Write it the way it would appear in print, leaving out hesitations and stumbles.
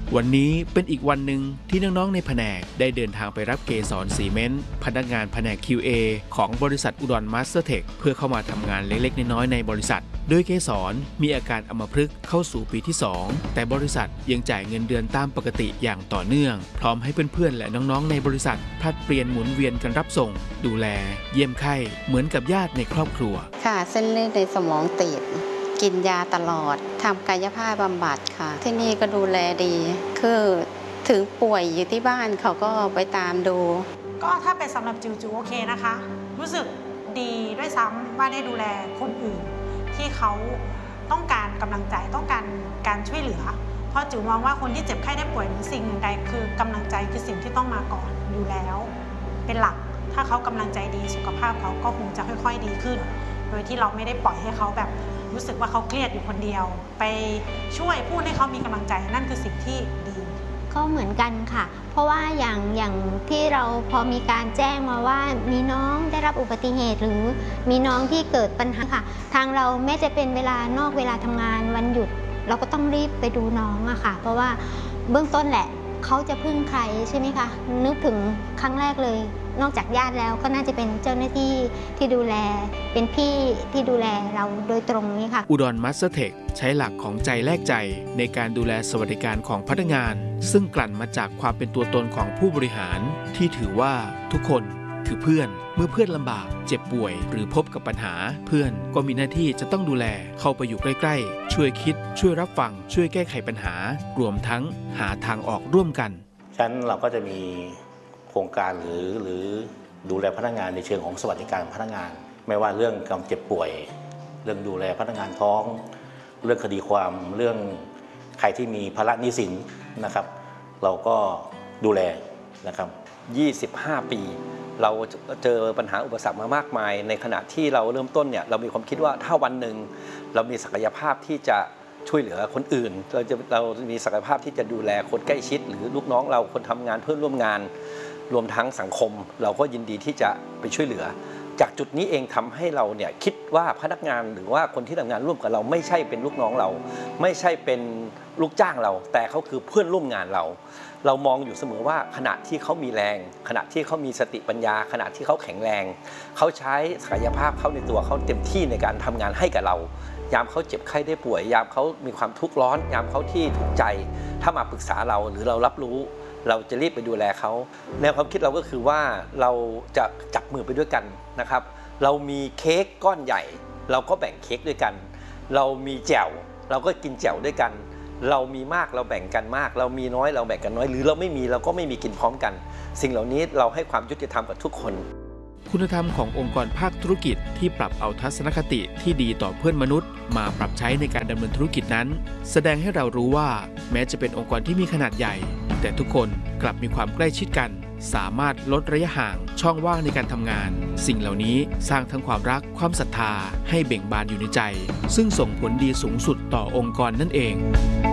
วันนี้เป็นอีกวันหนึ่งที่น้องๆในแผนกได้เดินทางไปรับเกสรซีเมนต์พนักงานแผนก QA ของบริษัทอุดรมาสเตอร์เทคเพื่อเข้ามาทำงานเล็กๆน้อยๆในบริษัทโดยเกสรมีอาการอัมพฤกษ์เข้าสู่ปีที่ 2แต่บริษัทยังจ่ายเงินเดือนตามปกติอย่างต่อเนื่องพร้อมให้เพื่อนๆและน้องๆในบริษัทผลัดเปลี่ยนหมุนเวียนกันรับส่งดูแลเยี่ยมไข้เหมือนกับญาติในครอบครัวค่ะเส้นเลือดในสมองตีบกินยาตลอดทำกายภาพบำบัดค่ะที่นี่ก็ดูแลดีคือถึงป่วยอยู่ที่บ้านเขาก็ไปตามดูก็ถ้าเป็นสำหรับจิวโอเคนะคะรู้สึกดีด้วยซ้ำว่าได้ดูแลคนอื่นที่เขาต้องการกำลังใจต้องการการช่วยเหลือเพราะจิวมองว่าคนที่เจ็บไข้ได้ป่วยหรือสิ่งใดคือกำลังใจคือสิ่งที่ต้องมาก่อนอยู่แล้วเป็นหลักถ้าเขากำลังใจดีสุขภาพเขาก็คงจะค่อยๆดีขึ้นโดยที่เราไม่ได้ปล่อยให้เขาแบบรู้สึกว่าเขาเครียดอยู่คนเดียวไปช่วยพูดให้เขามีกำลังใจนั่นคือสิ่งที่ดีก็เหมือนกันค่ะเพราะว่าอย่างที่เราพอมีการแจ้งมาว่ามีน้องได้รับอุบัติเหตุหรือมีน้องที่เกิดปัญหาค่ะทางเราแม้จะเป็นเวลานอกเวลาทำงานวันหยุดเราก็ต้องรีบไปดูน้องอะค่ะเพราะว่าเบื้องต้นแหละเขาจะพึ่งใครใช่ไหมคะนึกถึงครั้งแรกเลยนอกจากญาติแล้วก็น่าจะเป็นเจ้าหน้าที่ที่ดูแลเป็นพี่ที่ดูแลเราโดยตรงนี้ค่ะอุดรมาสเตอร์เทคใช้หลักของใจแลกใจในการดูแลสวัสดิการของพนักงานซึ่งกลั่นมาจากความเป็นตัวตนของผู้บริหารที่ถือว่าทุกคนคือเพื่อนเมื่อเพื่อนลำบากเจ็บป่วยหรือพบกับปัญหาเพื่อนก็มีหน้าที่จะต้องดูแลเข้าไปอยู่ใกล้ๆช่วยคิดช่วยรับฟังช่วยแก้ไขปัญหารวมทั้งหาทางออกร่วมกันฉะนั้นเราก็จะมีโครงการหรือดูแลพนักงานในเชิงของสวัสดิการพนักงานไม่ว่าเรื่องการเจ็บป่วยเรื่องดูแลพนักงานท้องเรื่องคดีความเรื่องใครที่มีภาระหนี้สินนะครับเราก็ดูแลนะครับ 25 ปีเราเจอปัญหาอุปสรรคมามากมายในขณะที่เราเริ่มต้นเนี่ยเรามีความคิดว่าถ้าวันหนึ่งเรามีศักยภาพที่จะช่วยเหลือคนอื่นเรามีศักยภาพที่จะดูแลคนใกล้ชิดหรือลูกน้องเราคนทำงานเพื่อนร่วมงานรวมทั้งสังคมเราก็ยินดีที่จะไปช่วยเหลือจากจุดนี้เองทำให้เราเนี่ยคิดว่าพนักงานหรือว่าคนที่ทำงานร่วมกับเราไม่ใช่เป็นลูกน้องเราไม่ใช่เป็นลูกจ้างเราแต่เขาคือเพื่อนร่วมงานเรามองอยู่เสมอว่าขณะที่เขามีแรงขณะที่เขามีสติปัญญาขณะที่เขาแข็งแรงเขาใช้ศักยภาพเขาในตัวเขาเต็มที่ในการทำงานให้กับเรายามเขาเจ็บไข้ได้ป่วยยามเขามีความทุกข์ร้อนยามเขาที่ทุกข์ใจถ้ามาปรึกษาเราหรือเรารับรู้เราจะรีบไปดูแลเขาแนวความคิดเราก็คือว่าเราจะจับมือไปด้วยกันนะครับเรามีเค้กก้อนใหญ่เราก็แบ่งเค้กด้วยกันเรามีแจ่วเราก็กินแจ่วด้วยกันเรามีมากเราแบ่งกันมากเรามีน้อยเราแบ่งกันน้อยหรือเราไม่มีเราก็ไม่มีกินพร้อมกันสิ่งเหล่านี้เราให้ความยุติธรรมกับทุกคนคุณธรรมขององค์กรภาคธุรกิจที่ปรับเอาทัศนคติที่ดีต่อเพื่อนมนุษย์มาปรับใช้ในการดำเนินธุรกิจนั้นแสดงให้เรารู้ว่าแม้จะเป็นองค์กรที่มีขนาดใหญ่แต่ทุกคนกลับมีความใกล้ชิดกันสามารถลดระยะห่างช่องว่างในการทำงานสิ่งเหล่านี้สร้างทั้งความรักความศรัทธาให้เบ่งบานอยู่ในใจซึ่งส่งผลดีสูงสุดต่อองค์กรนั่นเอง